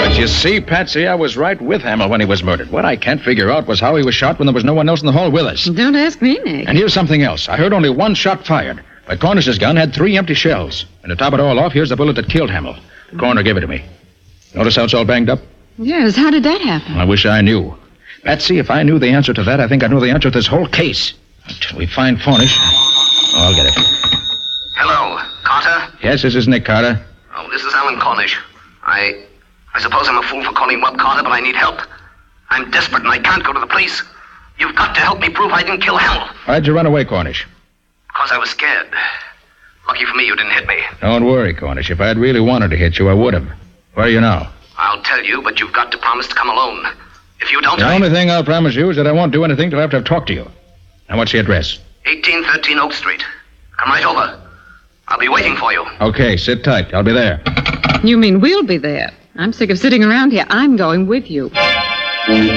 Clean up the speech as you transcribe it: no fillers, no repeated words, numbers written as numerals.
But you see, Patsy, I was right with Hamill when he was murdered. What I can't figure out was how he was shot when there was no one else in the hall with us. Don't ask me, Nick. And here's something else. I heard only one shot fired. But Cornish's gun had 3 empty shells. And to top it all off, here's the bullet that killed Hamill. The coroner gave it to me. Notice how it's all banged up? Yes, how did that happen? I wish I knew. Patsy, if I knew the answer to that, I think I know the answer to this whole case. Until we find Cornish. Oh, I'll get it. Hello, Carter? Yes, this is Nick Carter. Oh, this is Alan Cornish. I suppose I'm a fool for calling Webb Carter, but I need help. I'm desperate and I can't go to the police. You've got to help me prove I didn't kill Hamill. Why'd you run away, Cornish? Because I was scared. Lucky for me you didn't hit me. Don't worry, Cornish. If I'd really wanted to hit you, I would have. Where are you now? I'll tell you, but you've got to promise to come alone. If you don't... The only thing I'll promise you is that I won't do anything till after I've talked to you. Now, what's the address? 1813 Oak Street. Come right over. I'll be waiting for you. Okay, sit tight. I'll be there. You mean we'll be there? I'm sick of sitting around here. I'm going with you.